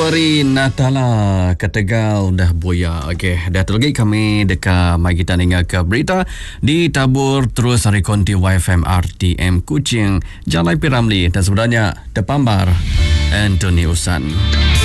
Februari Natala Ketegal dah boya. Okey, dah terlagi kami dekat mari kita dengar ke berita ditabur terus hari konti YFM RTM Kuching Jalai Piramli dan sebenarnya Depambar Anthony Usan.